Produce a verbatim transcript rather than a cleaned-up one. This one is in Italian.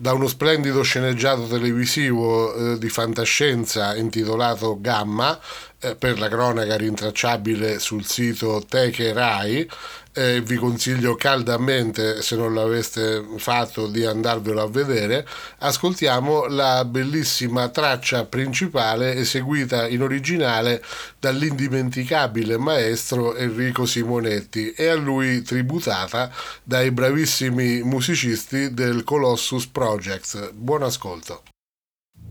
da uno splendido sceneggiato televisivo eh, di fantascienza intitolato Gamma, eh, per la cronaca rintracciabile sul sito Teche Rai. Eh, vi consiglio caldamente, se non l'aveste fatto, di andarvelo a vedere. Ascoltiamo la bellissima traccia principale eseguita in originale dall'indimenticabile maestro Enrico Simonetti e a lui tributata dai bravissimi musicisti del Colossus Project. Buon ascolto.